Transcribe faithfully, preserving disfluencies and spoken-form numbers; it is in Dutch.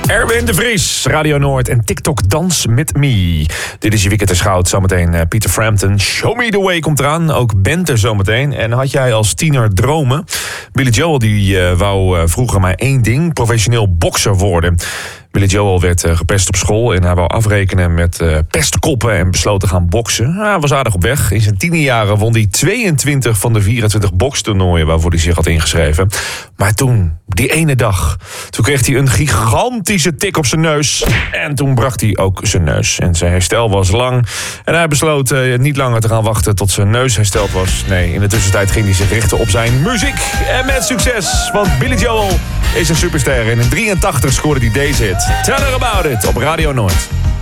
Erwin de Vries, Radio Noord en TikTok Dans Met Me. Dit is je weekend Schout. Zometeen uh, Peter Frampton. Show Me The Way komt eraan. Ook Benter zometeen. En had jij als tiener dromen? Billy Joel die uh, wou uh, vroeger maar één ding. Professioneel bokser worden. Billy Joel werd uh, gepest op school en hij wou afrekenen met uh, pestkoppen en besloot te gaan boksen. Nou, hij was aardig op weg. In zijn tienerjaren won hij tweeëntwintig van de vierentwintig bokstoernooien waarvoor hij zich had ingeschreven. Maar toen, die ene dag, toen kreeg hij een gigantische tik op zijn neus. En toen brak hij ook zijn neus. En zijn herstel was lang. En hij besloot uh, niet langer te gaan wachten tot zijn neus hersteld was. Nee, in de tussentijd ging hij zich richten op zijn muziek. En met succes, want Billy Joel is een superster. In een drieëntachtig scoorde hij deze hit. Tell her about it op Radio Noord.